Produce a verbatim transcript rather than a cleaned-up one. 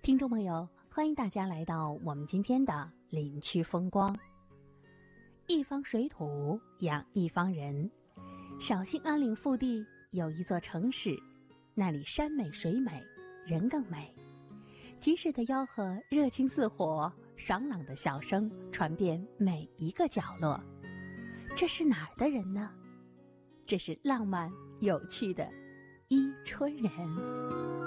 听众朋友，欢迎大家来到我们今天的林区风光。一方水土养一方人，小兴安岭腹地有一座城市，那里山美水美，人更美。及时的吆喝热情似火，爽朗的笑声传遍每一个角落。这是哪儿的人呢？这是浪漫有趣的伊春人。